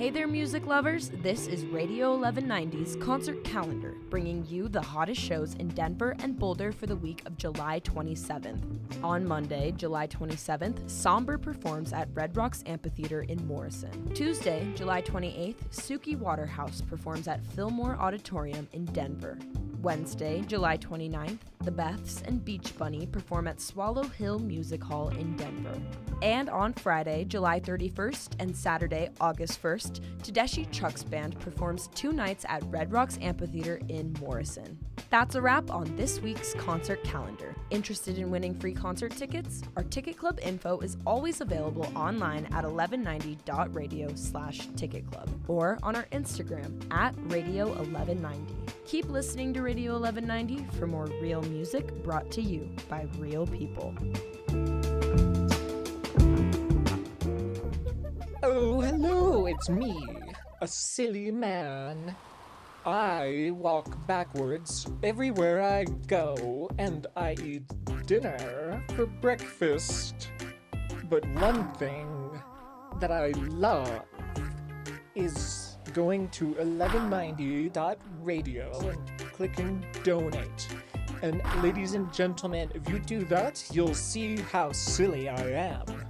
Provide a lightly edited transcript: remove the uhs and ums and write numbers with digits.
Hey there, music lovers. This is Radio 1190's concert calendar, bringing you the hottest shows in Denver and Boulder for the week of July 27th. On Monday, July 27th, Somber performs at Red Rocks Amphitheater in Morrison. Tuesday, July 28th, Suki Waterhouse performs at Fillmore Auditorium in Denver. Wednesday, July 29th, The Beths and Beach Bunny perform at Swallow Hill Music Hall in Denver. And on Friday, July 31st and Saturday, August 1st, Tedeschi Trucks Band performs 2 nights at Red Rocks Amphitheater in Morrison. That's a wrap on this week's concert calendar. Interested in winning free concert tickets? Our Ticket Club info is always available online at 1190.radio/Ticket Club or on our Instagram at Radio 1190. Keep listening to Radio 1190 for more real music brought to you by real people. Oh, hello, it's me, a silly man. I walk backwards everywhere I go, and I eat dinner for breakfast. But one thing that I love is going to 1190.radio and clicking donate. And ladies and gentlemen, if you do that, you'll see how silly I am.